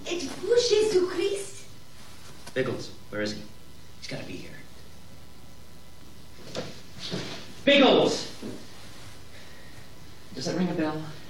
Êtes-vous Jésus-Christ? Biggles, where is he? He's got to be here. Biggles! Does that ring a bell?